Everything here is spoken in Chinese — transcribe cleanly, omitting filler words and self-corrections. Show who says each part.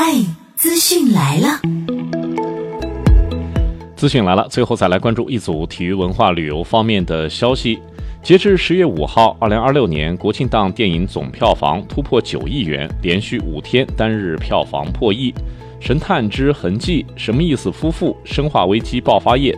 Speaker 1: 嗨，资讯来了！
Speaker 2: 资讯来了，最后再来关注一组体育文化旅游方面的消息。截至10月5号，2026年国庆档电影总票房突破9亿元，连续5天单日票房破亿。神探之痕迹、什么意思夫妇、生化危机爆发夜